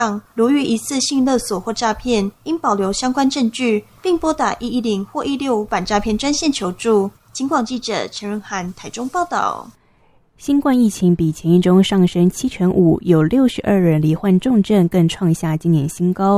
如遇疑似性勒索或诈骗，应保留相关证据，并拨打110或165反诈骗专线求助。警广记者陈润涵台中报道。 新冠疫情比前一周上升5%，有62人罹患重症，更创下今年新高。